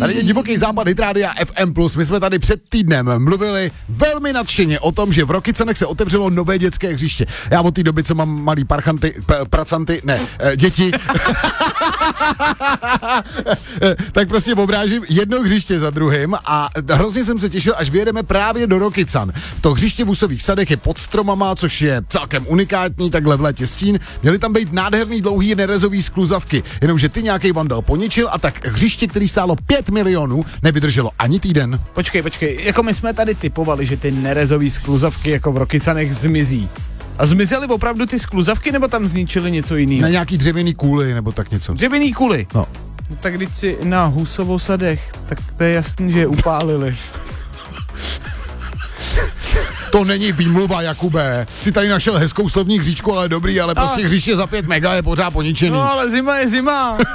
Tady je Divoký západ, Hit Rádia FM+. My jsme tady před týdnem mluvili velmi nadšeně o tom, že v Rokycanech se otevřelo nové dětské hřiště. Já od té doby, co mám malý děti, tak prostě obrážím jedno hřiště za druhým a hrozně jsem se těšil, až vyjedeme právě do Rokycan. To hřiště v Husových sadech je pod stromama, což je celkem unikátní, takhle v létě stín. Měly tam být nádherný dlouhý nerezový skluzavky, jenomže ty nějaký vandal poničil a tak hřiště, který stálo 5 milionů, nevydrželo ani týden. Počkej, jako my jsme tady typovali, že ty nerezový skluzavky jako v Rokycanech zmizí. A zmizely opravdu ty skluzavky, nebo tam zničili něco jiného? Na nějaký dřevěný kůly, nebo tak něco. Dřevěný kůly? No. No tak když si na Husovou sadech, tak to je jasný, že je upálili. To není výmluva, Jakube. Si tady našel hezkou slovní hříčku, ale dobrý, ale prostě hřiště za 5 mega je pořád poničený. No ale zima je zima.